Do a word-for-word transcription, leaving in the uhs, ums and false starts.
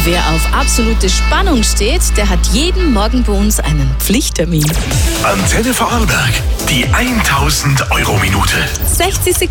Wer auf absolute Spannung steht, der hat jeden Morgen bei uns einen Pflichttermin. Antenne Vorarlberg, die tausend Euro Minute. sechzig Sekunden